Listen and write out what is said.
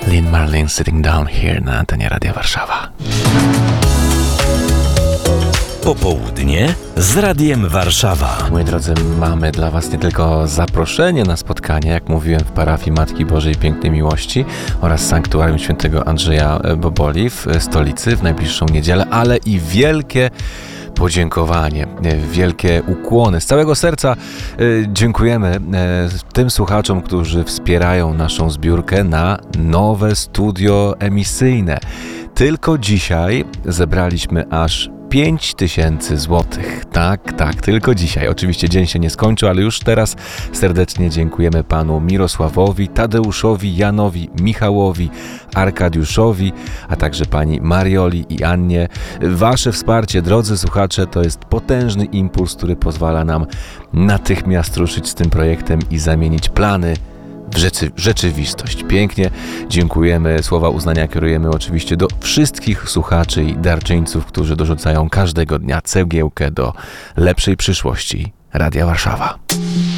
Lynn Marlin Sitting Down Here na antenie Radia Warszawa. Popołudnie z Radiem Warszawa. Moi drodzy, mamy dla Was nie tylko zaproszenie na spotkanie, jak mówiłem, w parafii Matki Bożej Pięknej Miłości oraz Sanktuarium Świętego Andrzeja Boboli w stolicy w najbliższą niedzielę, ale i wielkie podziękowanie, wielkie ukłony. Z całego serca dziękujemy tym słuchaczom, którzy wspierają naszą zbiórkę na nowe studio emisyjne. Tylko dzisiaj zebraliśmy aż 5000 złotych. Tak, tylko dzisiaj. Oczywiście dzień się nie skończył, ale już teraz serdecznie dziękujemy panu Mirosławowi, Tadeuszowi, Janowi, Michałowi, Arkadiuszowi, a także pani Marioli i Annie. Wasze wsparcie, drodzy słuchacze, to jest potężny impuls, który pozwala nam natychmiast ruszyć z tym projektem i zamienić plany w rzeczywistość. Pięknie dziękujemy. Słowa uznania kierujemy oczywiście do wszystkich słuchaczy i darczyńców, którzy dorzucają każdego dnia cegiełkę do lepszej przyszłości Radia Warszawa.